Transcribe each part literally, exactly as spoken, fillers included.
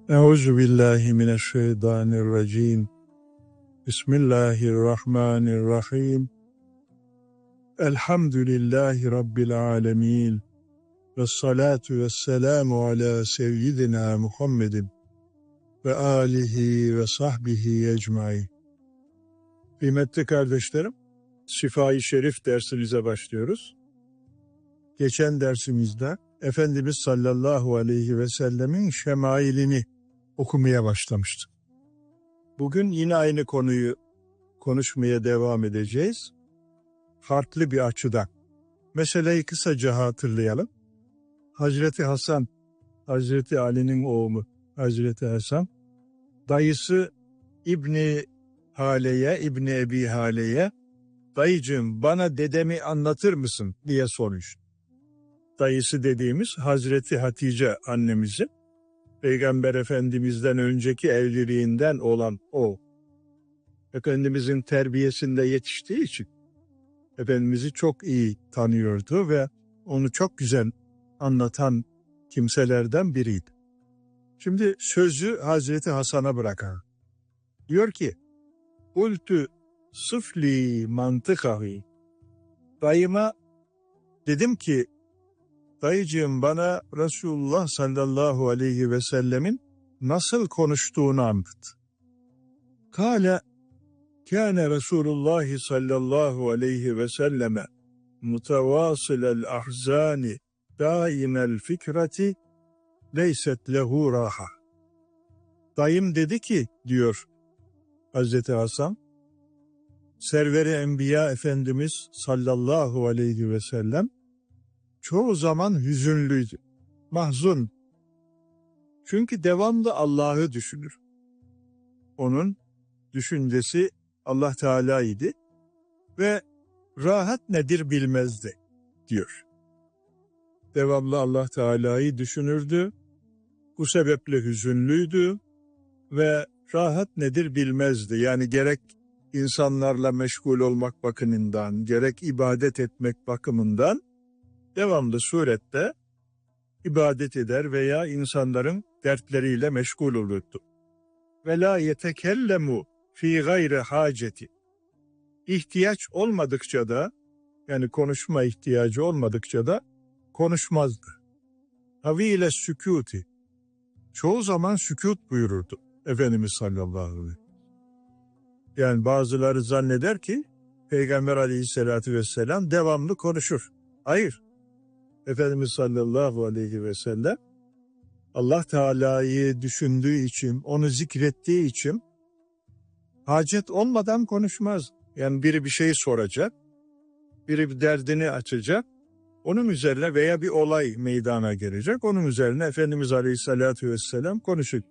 Euzu billahi mineşşeytanirracim. Bismillahirrahmanirrahim. Elhamdülillahi Rabbil alemin. Vessalatu vesselamu ala seyyidina Muhammedin ve alihi ve sahbihi ecmaîn. Kıymetli kardeşlerim, Şifa-i Şerif dersimize başlıyoruz. Geçen dersimizde Efendimiz sallallahu aleyhi ve sellemin şemailini okumaya başlamıştık. Bugün yine aynı konuyu konuşmaya devam edeceğiz. Farklı bir açıdan. Meseleyi kısaca hatırlayalım. Hazreti Hasan, Hazreti Ali'nin oğlu Hazreti Hasan, dayısı İbni Hale'ye, İbni Ebi Hale'ye, dayıcığım bana dedemi anlatır mısın diye sormuş. Dayısı dediğimiz Hazreti Hatice annemizi, Peygamber Efendimiz'den önceki evliliğinden olan o. Efendimiz'in terbiyesinde yetiştiği için Efendimiz'i çok iyi tanıyordu ve onu çok güzel anlatan kimselerden biriydi. Şimdi sözü Hazreti Hasan'a bırakalım. Diyor ki, "Ultü sıfli mantıkahi." Dayıma dedim ki, dayıcığım bana Resulullah sallallahu aleyhi ve sellemin nasıl konuştuğunu anlat. Kâle kâne Resulullah sallallahu aleyhi ve selleme mutevâsilel ahzâni dâimel fikrati leyset lehu raha. Dayım dedi ki, diyor Hazreti Hasan, Server-i Enbiya Efendimiz sallallahu aleyhi ve sellem çoğu zaman hüzünlüydü, mahzun. Çünkü devamlı Allah'ı düşünür. Onun düşüncesi Allah Teala idi ve rahat nedir bilmezdi, diyor. Devamlı Allah Teala'yı düşünürdü, bu sebeple hüzünlüydü ve rahat nedir bilmezdi. Yani gerek insanlarla meşgul olmak bakımından, gerek ibadet etmek bakımından devamlı surette ibadet eder veya insanların dertleriyle meşgul olurdu. Ve la yetekellemu fi gayri haceti. İhtiyaç olmadıkça da, yani konuşma ihtiyacı olmadıkça da konuşmazdı. Havile sükuti. Çoğu zaman sükut buyururdu Efendimiz sallallahu aleyhi ve sellem. Yani bazıları zanneder ki Peygamber aleyhissalatü vesselam devamlı konuşur. Hayır. Efendimiz sallallahu aleyhi ve sellem Allah Teala'yı düşündüğü için, onu zikrettiği için hacet olmadan konuşmaz. Yani biri bir şey soracak, biri bir derdini açacak, onun üzerine veya bir olay meydana gelecek, onun üzerine Efendimiz aleyhissalatü vesselam konuşur.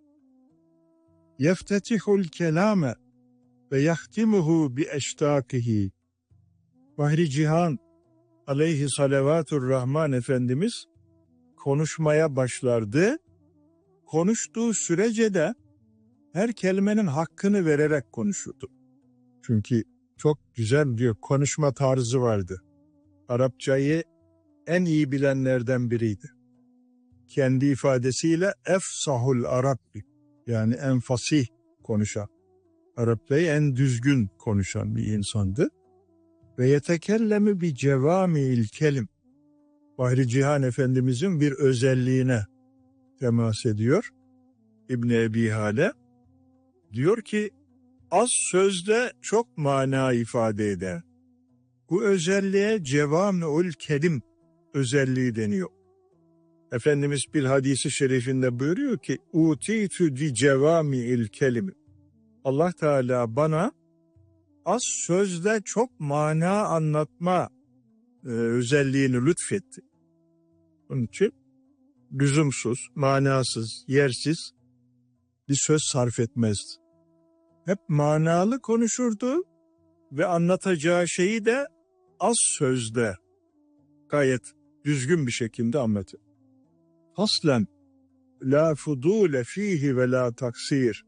Yeftetihul kelame ve yahtimuhu bi eştakihi. Bahri Cihan aleyhi salavatur rahman Efendimiz konuşmaya başlardı. Konuştuğu sürece de her kelimenin hakkını vererek konuşurdu. Çünkü çok güzel diyor konuşma tarzı vardı. Arapçayı en iyi bilenlerden biriydi. Kendi ifadesiyle efsahul Arabbi, yani en fasih konuşan, Arapçayı en düzgün konuşan bir insandı. Ve yetekellemi bi cevami'il kelim. Bahri Cihan Efendimizin bir özelliğine temas ediyor. İbni Ebi Hale diyor ki az sözde çok mana ifade eder. Bu özelliğe cevami'ül kelim özelliği deniyor. Efendimiz bir hadisi şerifinde buyuruyor ki utitü di cevami'il kelim. Allah Teala bana az sözde çok mana anlatma e, özelliğini lütfetti. Onun için lüzumsuz, manasız, yersiz bir söz sarf etmezdi. Hep manalı konuşurdu ve anlatacağı şeyi de az sözde gayet düzgün bir şekilde anlatır. Faslen la fudule fihi ve la taksir.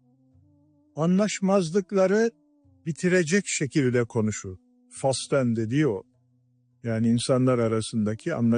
Anlaşmazlıkları bitirecek şekilde konuşur. Faslen dediği o. Yani insanlar arasındaki anlaşmazlıkları